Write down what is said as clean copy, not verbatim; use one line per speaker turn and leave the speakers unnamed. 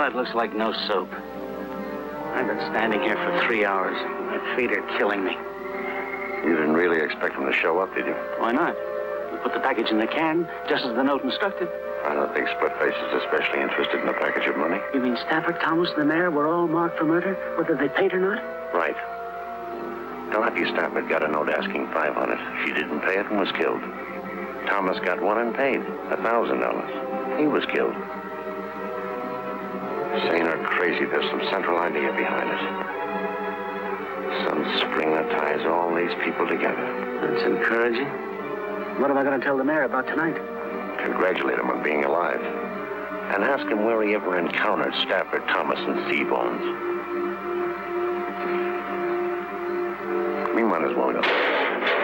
blood looks like no soap. I've been standing here for 3 hours. My feet are killing me.
You didn't really expect him to show up, did you?
Why not? We put the package in the can, just as the note instructed.
I don't think Split-Face is especially interested in a package of money.
You mean Stafford, Thomas, and the mayor were all marked for murder, whether they paid or not?
Right. Dorothy Stafford got a note asking $500. She didn't pay it and was killed. Thomas got one and paid $1,000. He was killed. Sane or crazy, there's some central idea behind it. Some spring that ties all these people together.
That's encouraging. What am I going to tell the mayor about tonight?
Congratulate him on being alive. And ask him where he ever encountered Stafford, Thomas, and Seabones. We might as well go.